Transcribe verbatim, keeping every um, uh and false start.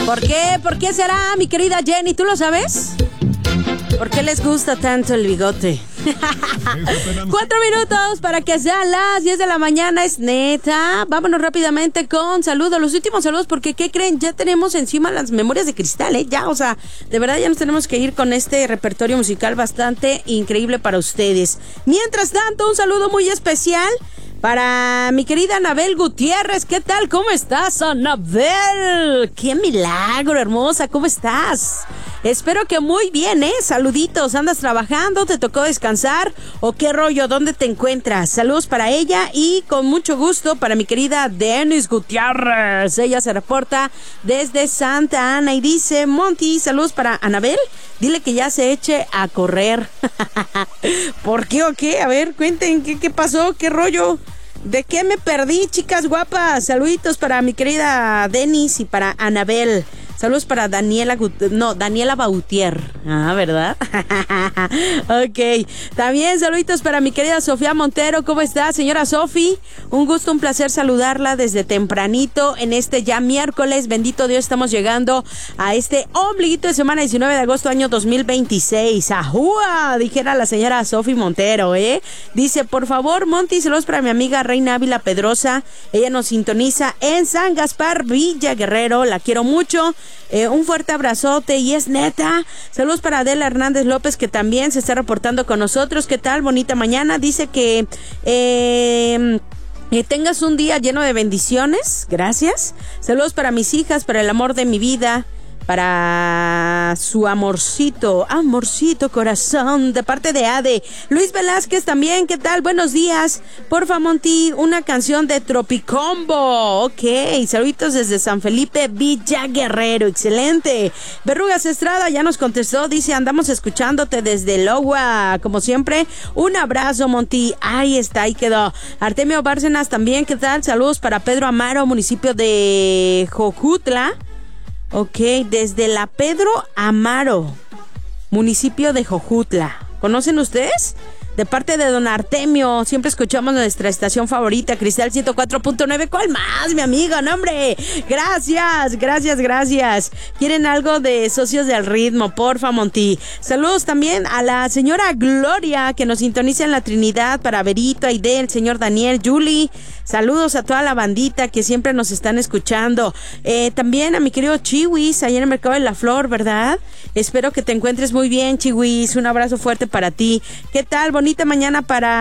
¿Por qué? ¿Por qué será, mi querida Jenny? ¿Tú lo sabes? ¿Por qué les gusta tanto el bigote? Cuatro minutos para que sean las diez de la mañana, es neta. Vámonos rápidamente con saludos, los últimos saludos, porque ¿qué creen? Ya tenemos encima las memorias de cristal, ¿eh? Ya, o sea, de verdad ya nos tenemos que ir con este repertorio musical bastante increíble para ustedes. Mientras tanto, un saludo muy especial para mi querida Anabel Gutiérrez. ¿Qué tal? ¿Cómo estás, Anabel? ¡Qué milagro, hermosa! ¿Cómo estás? Espero que muy bien, ¿eh? Saluditos. ¿Andas trabajando? ¿Te tocó descansar? ¿O qué rollo? ¿Dónde te encuentras? Saludos para ella y con mucho gusto para mi querida Denis Gutiérrez. Ella se reporta desde Santa Ana y dice: Monty, saludos para Anabel. Dile que ya se eche a correr. ¿Por qué o qué? A ver, cuenten, ¿qué, qué pasó? ¿Qué rollo? ¿De qué me perdí, chicas guapas? Saluditos para mi querida Denis y para Anabel. Saludos para Daniela, Gut- no, Daniela Bautier. Ah, ¿verdad? Ok. También saluditos para mi querida Sofía Montero. ¿Cómo está, señora Sofi? Un gusto, un placer saludarla desde tempranito en este ya miércoles. Bendito Dios, estamos llegando a este ombliguito de semana, diecinueve de agosto, año dos mil veintiséis. ¡Ajúa! Dijera la señora Sofi Montero, ¿eh? Dice: por favor, Monty, saludos para mi amiga Reina Ávila Pedrosa. Ella nos sintoniza en San Gaspar, Villa Guerrero. La quiero mucho. Eh, un fuerte abrazote y es neta. Saludos para Adela Hernández López, que también se está reportando con nosotros. ¿Qué tal? Bonita mañana. Dice que eh, eh, tengas un día lleno de bendiciones. Gracias. Saludos para mis hijas, para el amor de mi vida, para su amorcito, amorcito corazón, de parte de Ade. Luis Velázquez también, ¿qué tal? Buenos días. Porfa, Monty, una canción de Tropicombo. Ok, saluditos desde San Felipe, Villa Guerrero. Excelente. Verrugas Estrada ya nos contestó, dice: andamos escuchándote desde Logua, como siempre. Un abrazo, Monty. Ahí está, ahí quedó. Artemio Bárcenas también, ¿qué tal? Saludos para Pedro Amaro, municipio de Jojutla. Ok, desde la Pedro Amaro, municipio de Jojutla. ¿Conocen ustedes? De parte de don Artemio, siempre escuchamos nuestra estación favorita, Cristal ciento cuatro punto nueve. ¿Cuál más, mi amigo? ¡No, hombre! Gracias, gracias, gracias. ¿Quieren algo de Socios del Ritmo? Porfa, Monty. Saludos también a la señora Gloria, que nos sintoniza en la Trinidad, para Berito, Aide, el señor Daniel, Julie. Saludos a toda la bandita que siempre nos están escuchando. Eh, también a mi querido Chiwis, allá en el Mercado de la Flor, ¿verdad? Espero que te encuentres muy bien, Chiwis. Un abrazo fuerte para ti. ¿Qué tal? Bonita mañana para